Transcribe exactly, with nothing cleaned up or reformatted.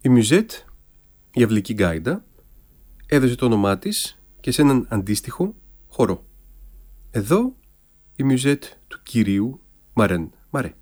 Η Μιουζέτ, η αυλική γκάιντα, έδωσε το όνομά της και σε έναν αντίστοιχο χορό. Εδώ η Μιουζέτ του κυρίου Μαρέν Μαρέ.